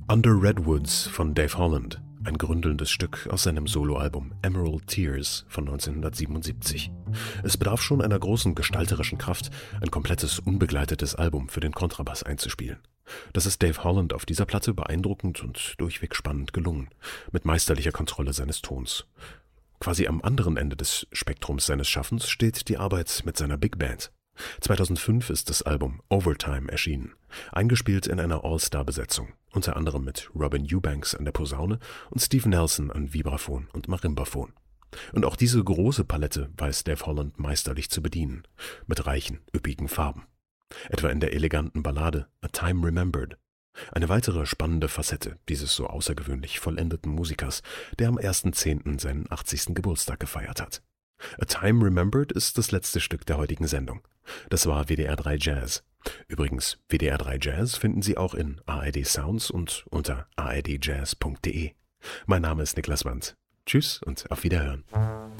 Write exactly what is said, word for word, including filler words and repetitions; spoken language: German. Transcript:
Under Redwoods von Dave Holland, ein gründelndes Stück aus seinem Soloalbum Emerald Tears von neunzehnhundertsiebenundsiebzig. Es bedarf schon einer großen gestalterischen Kraft, ein komplettes, unbegleitetes Album für den Kontrabass einzuspielen. Das ist Dave Holland auf dieser Platte beeindruckend und durchweg spannend gelungen, mit meisterlicher Kontrolle seines Tons. Quasi am anderen Ende des Spektrums seines Schaffens steht die Arbeit mit seiner Big Band. zweitausendfünf ist das Album Overtime erschienen, eingespielt in einer All-Star-Besetzung, unter anderem mit Robin Eubanks an der Posaune und Steve Nelson an Vibraphon und Marimbaphon. Und auch diese große Palette weiß Dave Holland meisterlich zu bedienen, mit reichen, üppigen Farben. Etwa in der eleganten Ballade A Time Remembered. Eine weitere spannende Facette dieses so außergewöhnlich vollendeten Musikers, der am ersten zehnten seinen achtzigsten Geburtstag gefeiert hat. A Time Remembered ist das letzte Stück der heutigen Sendung. Das war W D R drei Jazz. Übrigens, W D R drei Jazz finden Sie auch in A R D Sounds und unter a r d jazz punkt d e. Mein Name ist Niklas Wandt. Tschüss und auf Wiederhören.